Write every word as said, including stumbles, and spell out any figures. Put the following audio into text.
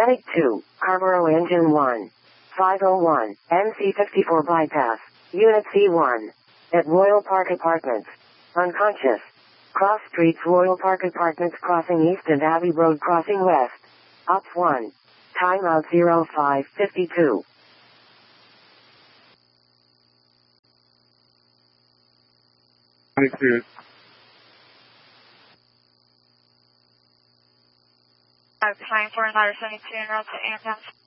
Medic two, Carrboro Engine one. five oh one, M C fifty-four bypass, Unit C one. At Royal Park Apartments. Unconscious. Cross streets Royal Park Apartments crossing east and Abbey Road crossing west. Ops one. Timeout zero five fifty-two. twenty-two. I'm flying for another seventy-two en route to Anthem.